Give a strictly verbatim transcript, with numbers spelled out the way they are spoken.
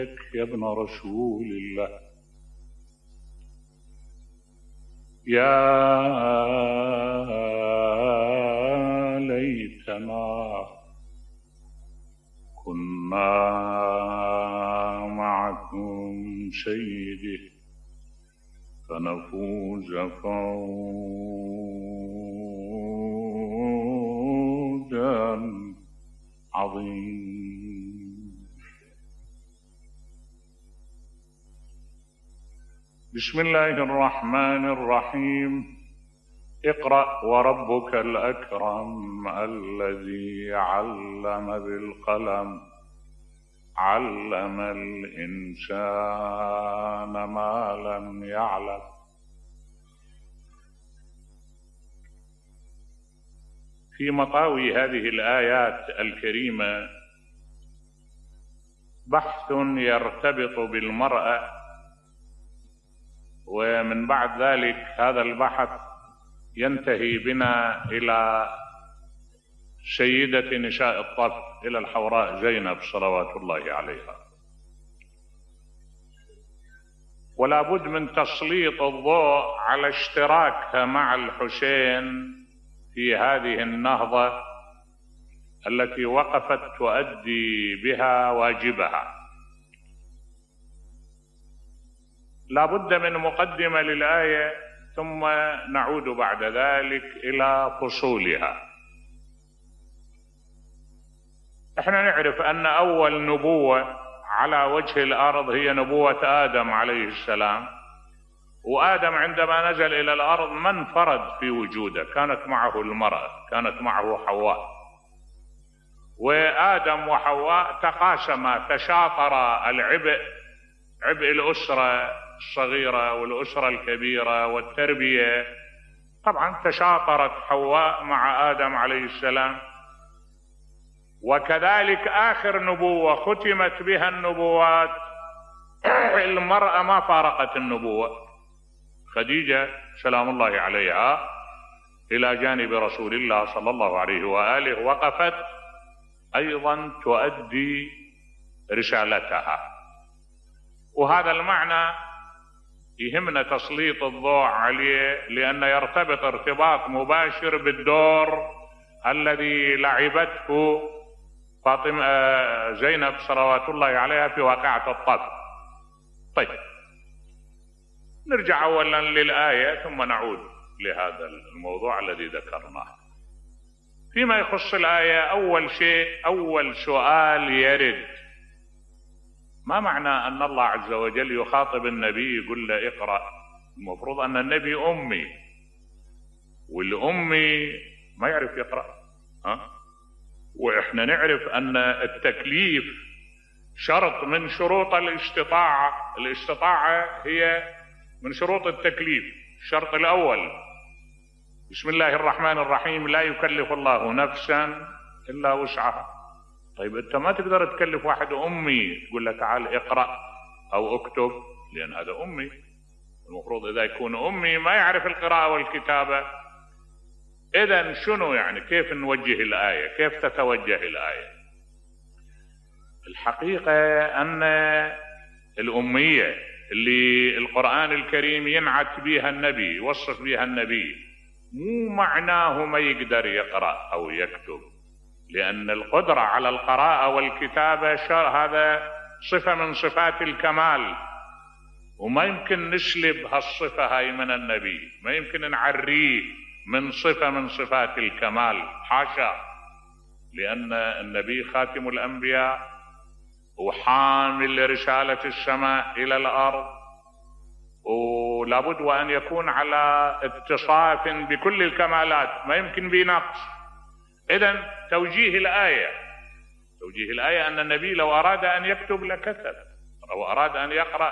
يا ابن رسول الله، يا ليتنا كنا معكم سيدي فنفوز فوزا عظيما. بسم الله الرحمن الرحيم. اقرأ وربك الأكرم الذي علم بالقلم علم الإنسان ما لم يعلم. في مطاوي هذه الآيات الكريمة بحث يرتبط بالمرأة، ومن بعد ذلك هذا البحث ينتهي بنا إلى سيدة نساء الطف، إلى الحوراء زينب صلوات الله عليها. ولا بد من تسليط الضوء على اشتراكها مع الحسين في هذه النهضة التي وقفت تؤدي بها واجبها. لا بد من مقدمة للآية ثم نعود بعد ذلك إلى فصولها. احنا نعرف أن أول نبوة على وجه الأرض هي نبوة آدم عليه السلام، وآدم عندما نزل إلى الأرض ما انفرد في وجوده، كانت معه المرأة، كانت معه حواء، وآدم وحواء تقاسما، تشاطرا العبء، عبء الأسرة الصغيرة والأسرة الكبيرة والتربية. طبعا تشاطرت حواء مع آدم عليه السلام، وكذلك آخر نبوة ختمت بها النبوات المرأة ما فارقت النبوة، خديجة سلام الله عليها إلى جانب رسول الله صلى الله عليه وآله وقفت أيضا تؤدي رسالتها. وهذا المعنى يهمنا تسليط الضوء عليه، لأنه يرتبط ارتباط مباشر بالدور الذي لعبته فاطمة زينب صلوات الله عليها في واقعة الطف. طيب، نرجع أولا للآية ثم نعود لهذا الموضوع الذي ذكرناه. فيما يخص الآية، أول شيء، أول سؤال يرد: ما معنى أن الله عز وجل يخاطب النبي يقول له اقرأ؟ المفروض أن النبي أمي، والأمي ما يعرف يقرأ، ها؟ وإحنا نعرف أن التكليف شرط من شروط الاستطاعة، الاستطاعة هي من شروط التكليف. الشرط الأول: بسم الله الرحمن الرحيم، لا يكلف الله نفسا إلا وسعها. طيب أنت ما تقدر تكلف واحد أمي تقول له تعال اقرأ أو اكتب، لأن هذا أمي. المفروض إذا يكون أمي ما يعرف القراءة والكتابة. إذن شنو يعني؟ كيف نوجه الآية؟ كيف تتوجه الآية؟ الحقيقة أن الأمية اللي القرآن الكريم ينعت بها النبي، يوصف بها النبي، مو معناه ما يقدر يقرأ أو يكتب، لأن القدرة على القراءة والكتابة هذا صفة من صفات الكمال، وما يمكن نسلب هالصفة هاي من النبي، ما يمكن نعريه من صفة من صفات الكمال، حاشا، لأن النبي خاتم الأنبياء وحامل رسالة السماء إلى الأرض، ولابد وأن يكون على اتصاف بكل الكمالات، ما يمكن بنقص. إذن توجيه الآية، توجيه الآية أن النبي لو أراد أن يكتب لكتب، أو أراد أن يقرأ